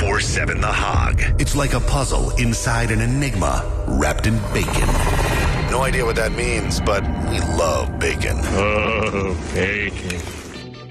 24/7 The Hog. It's like a puzzle inside an enigma wrapped in bacon. No idea what that means, but we love bacon. Oh, bacon.